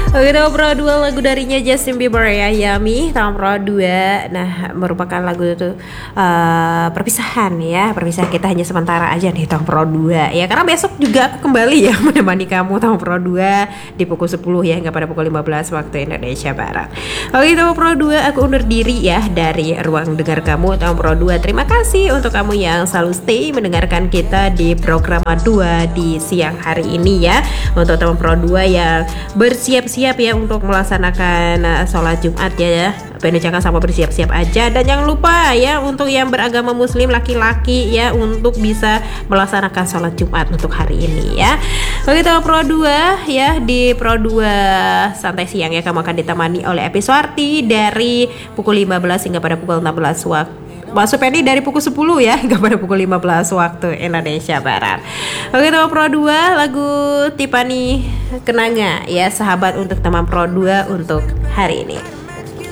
Oke, Tahun Pro 2 lagu darinya Justin Bieber ya, Yummy. Tahun Pro 2 nah merupakan lagu itu perpisahan ya. Perpisahan kita hanya sementara aja nih Tahun Pro 2 ya. Karena besok juga aku kembali ya menemani kamu Tahun Pro 2 di pukul 10 ya, hingga pada pukul 15 waktu Indonesia Barat. Oke, Tahun Pro 2 aku undur diri ya dari ruang dengar kamu Tahun Pro 2. Terima kasih untuk kamu yang selalu stay mendengarkan kita di program 2 di siang hari ini ya. Untuk Tahun Pro 2 yang bersiap-siap ya untuk melaksanakan sholat Jumat ya. Jangan sampai bersiap-siap aja. Dan jangan lupa ya untuk yang beragama muslim laki-laki ya, untuk bisa melaksanakan sholat Jumat untuk hari ini ya. Oke, Tahun Pro 2 ya, di Pro 2 santai siang ya, kamu akan ditemani oleh Episwarti dari pukul 15 hingga pada pukul 16 waktu. Masuk Penny dari pukul 10 ya hingga pada pukul 15 waktu Indonesia Barat. Oke, Tahun Pro 2 lagu Tiffany Kenanga ya, sahabat untuk teman Pro 2 untuk hari ini.